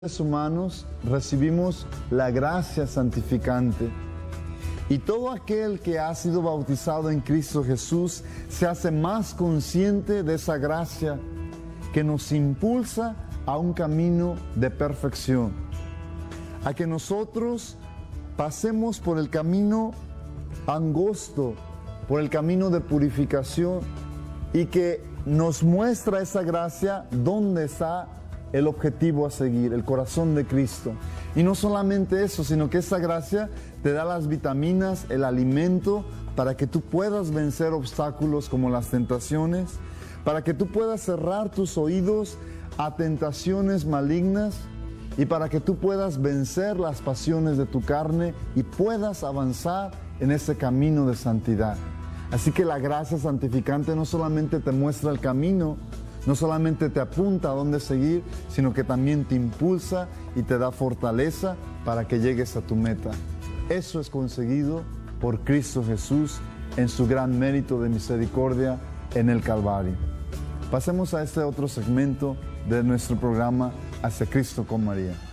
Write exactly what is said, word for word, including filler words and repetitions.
Seres humanos recibimos la gracia santificante y todo aquel que ha sido bautizado en Cristo Jesús se hace más consciente de esa gracia que nos impulsa a un camino de perfección, a que nosotros pasemos por el camino angosto, por el camino de purificación, y que nos muestra esa gracia dónde está el objetivo a seguir, el corazón de Cristo. Y no solamente eso, sino que esa gracia te da las vitaminas, el alimento, para que tú puedas vencer obstáculos como las tentaciones, para que tú puedas cerrar tus oídos a tentaciones malignas y para que tú puedas vencer las pasiones de tu carne y puedas avanzar en ese camino de santidad. Así que la gracia santificante no solamente te muestra el camino, no solamente te apunta a dónde seguir, sino que también te impulsa y te da fortaleza para que llegues a tu meta. Eso es conseguido por Cristo Jesús en su gran mérito de misericordia en el Calvario. Pasemos a este otro segmento de nuestro programa Hacia Cristo con María.